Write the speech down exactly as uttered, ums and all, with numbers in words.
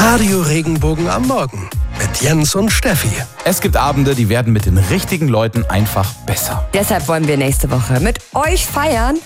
Radio Regenbogen am Morgen mit Jens und Steffi. Es gibt Abende, die werden mit den richtigen Leuten einfach besser. Deshalb wollen wir nächste Woche mit euch feiern.